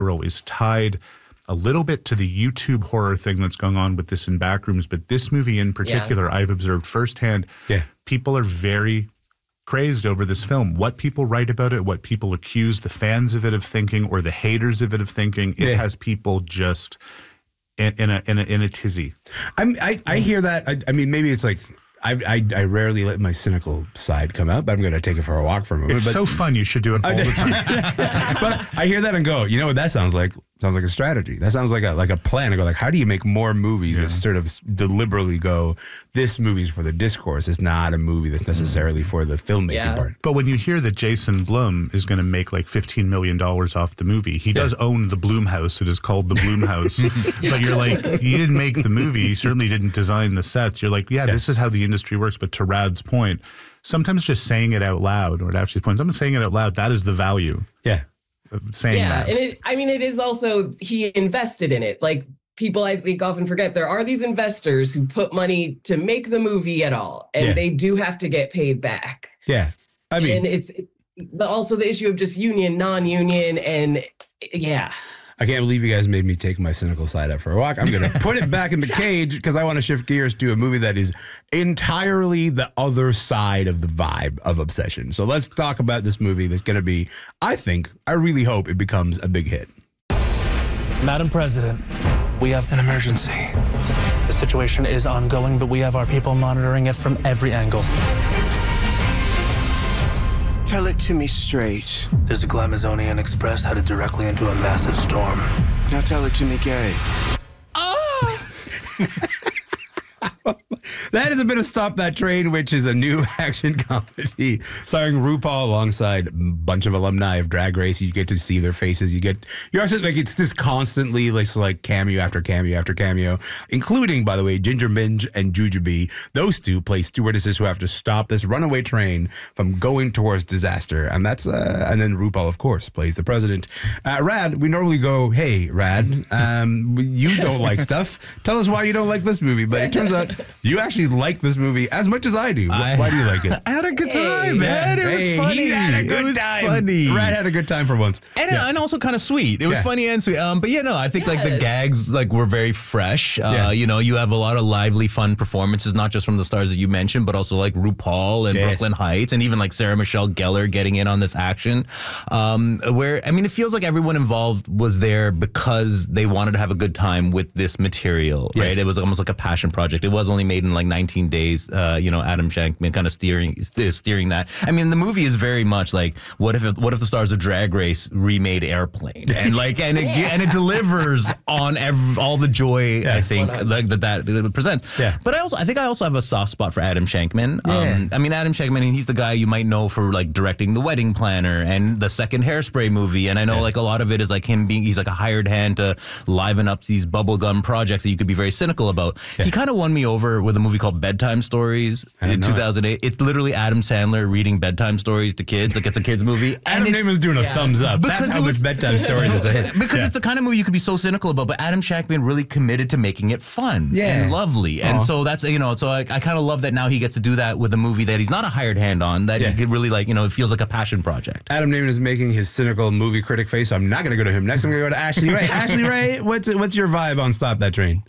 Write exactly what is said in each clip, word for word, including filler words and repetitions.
is tied a little bit to the YouTube horror thing that's going on with this in Backrooms, but this movie in particular, yeah. I've observed firsthand, yeah. people are very crazed over this film. What people write about it, what people accuse the fans of it of thinking, or the haters of it of thinking, it yeah. has people just in, in a in a in a tizzy. I'm, I I hear that. I, I mean, maybe it's like. I, I I rarely let my cynical side come out, but I'm going to take it for a walk for a moment. It's but, so fun. You should do it all the time. But I hear that and go, you know what that sounds like? Sounds like a strategy. That sounds like a like a plan. I go like, how do you make more movies yeah. that sort of deliberately go, this movie's for the discourse. It's not a movie that's necessarily for the filmmaking yeah. part. But when you hear that Jason Blum is going to make like fifteen million dollars off the movie, he does yeah. own the Blum House. It is called the Blum House. But you're like, you didn't make the movie. You certainly didn't design the sets. You're like, yeah, yeah. this is how the industry works. But to Rad's point, sometimes just saying it out loud, or to Ashley's point, someone saying it out loud, that is the value. Yeah. Saying yeah, that. and it, I mean, it is also, he invested in it. Like, people, I think, often forget there are these investors who put money to make the movie at all, and yeah. they do have to get paid back. Yeah, I mean, and it's it, but also the issue of just union, non-union, and yeah. I can't believe you guys made me take my cynical side up for a walk. I'm going to put it back in the cage because I want to shift gears to a movie that is entirely the other side of the vibe of Obsession. So let's talk about this movie that's going to be, I think, I really hope it becomes a big hit. Madam President, we have an emergency. The situation is ongoing, but we have our people monitoring it from every angle. Tell it to me straight. There's a Glamazonian Express headed directly into a massive storm. Now tell it to me gay. Oh! That is a bit of Stop That Train, which is a new action comedy starring RuPaul alongside a bunch of alumni of Drag Race. You get to see their faces. You get, you're also like, it's just constantly like, like cameo after cameo after cameo, including, by the way, Ginger Minj and Jujubee. Those two play stewardesses who have to stop this runaway train from going towards disaster. And that's, uh, and then RuPaul, of course, plays the president. Uh, Rad, we normally go, hey, Rad, um, you don't like stuff. Tell us why you don't like this movie. But it turns out you actually like this movie as much as I do. I, why do you like it? I had a good time, hey, man. It was hey, funny. He had a good it was time. Funny. Rad had a good time for once. And, yeah. and also kind of sweet. It was yeah. funny and sweet. Um, but yeah, no, I think yes. like the gags like were very fresh. Uh, yeah. You know, you have a lot of lively, fun performances, not just from the stars that you mentioned, but also like RuPaul and yes. Brooklyn Heights, and even like Sarah Michelle Gellar getting in on this action. Um, where I mean, it feels like everyone involved was there because they wanted to have a good time with this material, yes. right? It was almost like a passion project. It was only made in like nineteen days. Uh, you know, Adam Shankman kind of steering st- steering that. I mean, the movie is very much like, what if it, what if the stars of Drag Race remade Airplane, and like and it yeah. and it delivers on every, all the joy yeah, I think like that that it presents. Yeah. But I also I think I also have a soft spot for Adam Shankman. Yeah. Um, I mean, Adam Shankman, he's the guy you might know for like directing The Wedding Planner and the second Hairspray movie, and I know yeah. like a lot of it is like him being he's like a hired hand to liven up these bubblegum projects that you could be very cynical about. Yeah. He kind of won me over with a movie called Bedtime Stories in two thousand eight. It. It's literally Adam Sandler reading bedtime stories to kids. Like it's a kids movie. Adam Newman's doing a yeah. thumbs up. Because That's how was, much Bedtime Stories is a hit. Because yeah. it's the kind of movie you could be so cynical about, but Adam Shankman really committed to making it fun yeah. and lovely. And Aww. so that's, you know, so I, I kind of love that now he gets to do that with a movie that he's not a hired hand on, that yeah. he could really like, you know, it feels like a passion project. Adam Newman is making his cynical movie critic face, so I'm not going to go to him next. I'm going to go to Ashley Ray. Ashley Ray, what's what's your vibe on Stop That Train?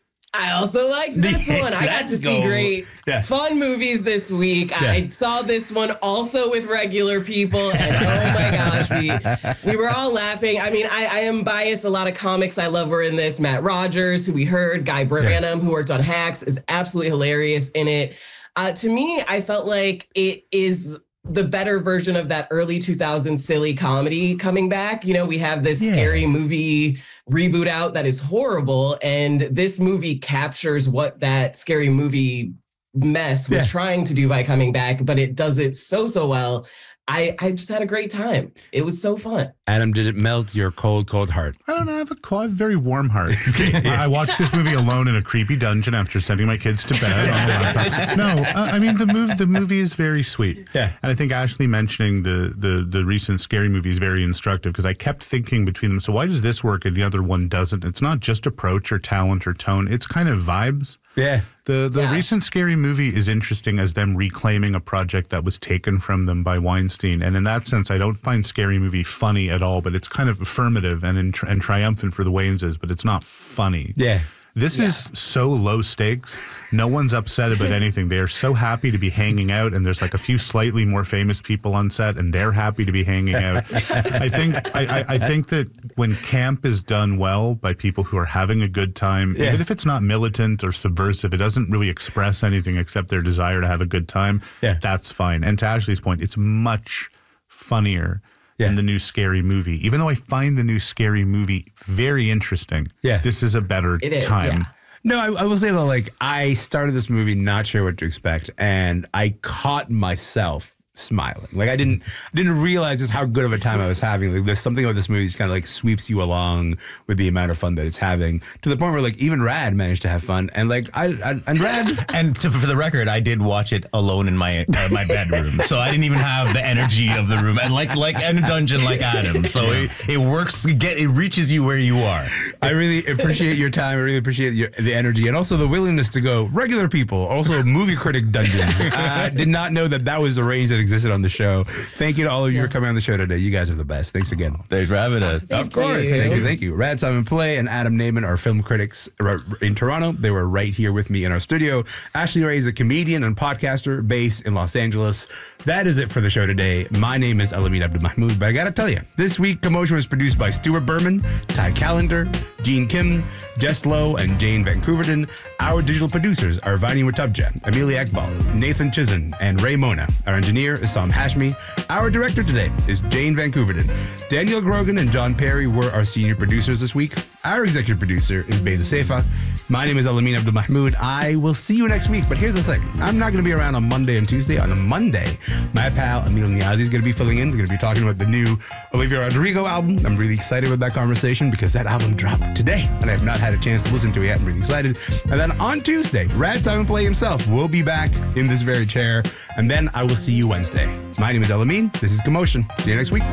I also liked this one. I got to see great, yeah. fun movies this week. Yeah. I saw this one also with regular people, and oh my gosh, we we were all laughing. I mean, I, I am biased. A lot of comics I love were in this. Matt Rogers, who we heard, Guy Branum, yeah. who worked on Hacks, is absolutely hilarious in it. Uh, to me, I felt like it is the better version of that early two thousands silly comedy coming back. You know, we have this yeah. scary movie reboot out that is horrible, and this movie captures what that scary movie mess was yeah. trying to do by coming back, but it does it so, so well. I, I just had a great time. It was so fun. Adam, did it melt your cold, cold heart? I don't know. I have a, cold, I have a very warm heart. yes. I watched this movie alone in a creepy dungeon after sending my kids to bed on the laptop. No, uh, I mean, the movie, the movie is very sweet. Yeah. And I think Ashley mentioning the, the, the recent scary movie is very instructive, because I kept thinking between them, so why does this work and the other one doesn't? It's not just approach or talent or tone. It's kind of vibes. Yeah. The the Yeah. recent Scary Movie is interesting as them reclaiming a project that was taken from them by Weinstein. And in that sense, I don't find Scary Movie funny at all, but it's kind of affirmative and in, and triumphant for the Wayneses, but it's not funny. Yeah. This yeah. is so low stakes. No one's upset about anything. They are so happy to be hanging out, and there's like a few slightly more famous people on set, and they're happy to be hanging out. I think I, I, I think that when camp is done well by people who are having a good time, yeah. even if it's not militant or subversive, it doesn't really express anything except their desire to have a good time. Yeah. That's fine. And to Ashley's point, it's much funnier yeah. than the new Scary Movie. Even though I find the new Scary Movie very interesting, yeah. this is a better it is, time. Yeah. No, I, I will say though, like I started this movie not sure what to expect, and I caught myself smiling. Like I didn't didn't realize just how good of a time I was having. Like there's something about this movie that kind of like sweeps you along with the amount of fun that it's having, to the point where like even Rad managed to have fun. And like I, I and Rad and to, for the record, I did watch it alone in my uh, my bedroom, so I didn't even have the energy of the room. And like like in a dungeon like Adam, so it, it works. Get it reaches you where you are. I really appreciate your time. I really appreciate your, the energy, and also the willingness to go regular people, also movie critic dungeons. I did not know that that was the range that existed on the show. Thank you to all of you yes. for coming on the show today. You guys are the best. Thanks again. Thanks for having us. Thank of course. You. Thank you. Thank you. Rad, Simon Play, and Adam Naiman are film critics in Toronto. They were right here with me in our studio. Ashley Ray is a comedian and podcaster based in Los Angeles. That is it for the show today. My name is Alamin Abdulmahmoud, but I gotta tell you, this week Commotion was produced by Stuart Berman, Ty Callender, Gene Kim, Jess Lowe, and Jane Vancouverden. Our digital producers are Vani Watubja, Amelia Ekbal, Nathan Chisen, and Ray Mona. Our engineer is Sam Hashmi. Our director today is Jane Vancouverden. Daniel Grogan and John Perry were our senior producers this week. Our executive producer is Beza Seifa. My name is Alamin Abdulmahmoud. I will see you next week, but here's the thing. I'm not going to be around on Monday and Tuesday. On a Monday, my pal Emil Niazi is going to be filling in. He's going to be talking about the new Olivia Rodrigo album. I'm really excited with that conversation because that album dropped today, and I have not had a chance to listen to it yet. I'm really excited. And then on Tuesday, Rad Simon Play himself will be back in this very chair, and then I will see you Wednesday. My name is Alamin. This is Commotion. See you next week.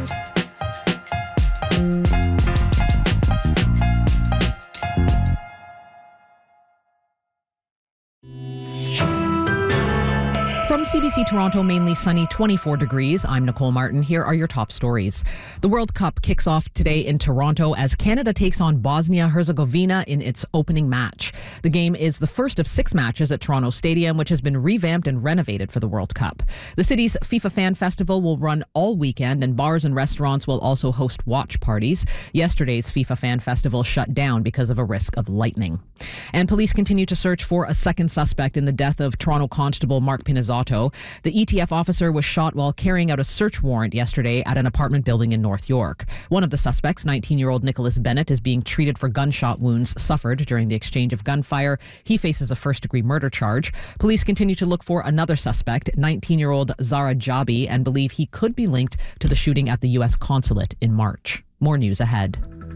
From C B C Toronto, mainly sunny, twenty-four degrees. I'm Nicole Martin. Here are your top stories. The World Cup kicks off today in Toronto as Canada takes on Bosnia-Herzegovina in its opening match. The game is the first of six matches at Toronto Stadium, which has been revamped and renovated for the World Cup. The city's FIFA Fan Festival will run all weekend, and bars and restaurants will also host watch parties. Yesterday's FIFA Fan Festival shut down because of a risk of lightning. And police continue to search for a second suspect in the death of Toronto Constable Mark Pinizzato. The E T F officer was shot while carrying out a search warrant yesterday at an apartment building in North York. One of the suspects, nineteen-year-old Nicholas Bennett, is being treated for gunshot wounds suffered during the exchange of gunfire. He faces a first-degree murder charge. Police continue to look for another suspect, nineteen-year-old Zara Jabi, and believe he could be linked to the shooting at the U S consulate in March. More news ahead.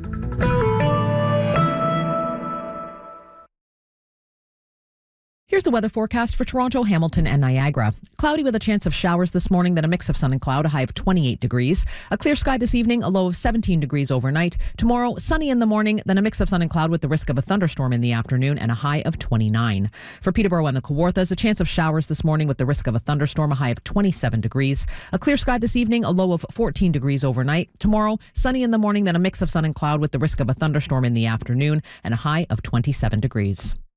Here's the weather forecast for Toronto, Hamilton, and Niagara. Cloudy with a chance of showers this morning, then a mix of sun and cloud, a high of twenty-eight degrees. A clear sky this evening, a low of seventeen degrees overnight. Tomorrow, sunny in the morning, then a mix of sun and cloud with the risk of a thunderstorm in the afternoon and a high of twenty-nine. For Peterborough and the Kawarthas, a chance of showers this morning with the risk of a thunderstorm, a high of twenty-seven degrees. A clear sky this evening, a low of fourteen degrees overnight. Tomorrow, sunny in the morning, then a mix of sun and cloud with the risk of a thunderstorm in the afternoon and a high of twenty-seven degrees.